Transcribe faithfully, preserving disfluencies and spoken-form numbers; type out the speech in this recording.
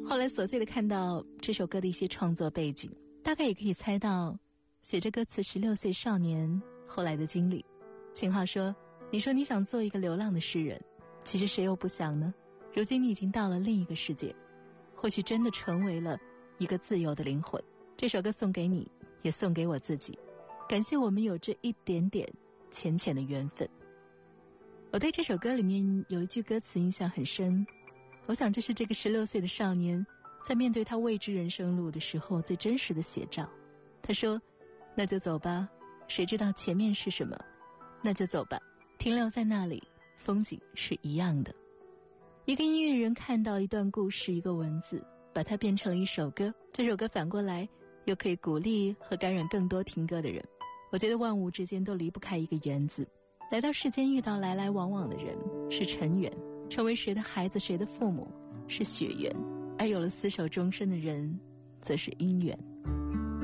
后来琐碎地看到这首歌的一些创作背景，大概也可以猜到写着歌词十六岁少年后来的经历。秦昊说，你说你想做一个流浪的诗人，其实谁又不想呢？如今你已经到了另一个世界，或许真的成为了一个自由的灵魂。这首歌送给你，也送给我自己，感谢我们有这一点点浅浅的缘分。我对这首歌里面有一句歌词印象很深，我想这是这个十六岁的少年在面对他未知人生路的时候最真实的写照。他说，那就走吧，谁知道前面是什么，那就走吧，停留在那里，风景是一样的。一个音乐人看到一段故事，一个文字，把它变成了一首歌，这首歌反过来又可以鼓励和感染更多听歌的人。我觉得万物之间都离不开一个缘字，来到世间遇到来来往往的人是尘缘，成为谁的孩子谁的父母是血缘，而有了厮守终身的人则是姻缘。